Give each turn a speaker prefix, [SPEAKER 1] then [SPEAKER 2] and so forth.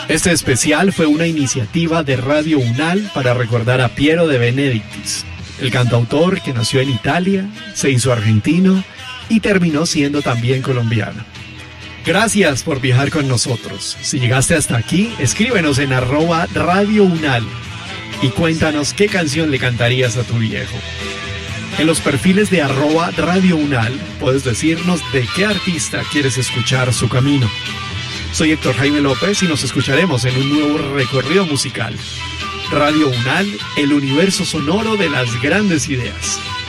[SPEAKER 1] Este especial fue una iniciativa de Radio Unal para recordar a Piero de Benedictis, el cantautor que nació en Italia, se hizo argentino y terminó siendo también colombiano. Gracias por viajar con nosotros. Si llegaste hasta aquí, escríbenos en @radiounal y cuéntanos qué canción le cantarías a tu viejo. En los perfiles de @radiounal puedes decirnos de qué artista quieres escuchar su camino. Soy Héctor Jaime López y nos escucharemos en un nuevo recorrido musical. Radio Unal, el universo sonoro de las grandes ideas.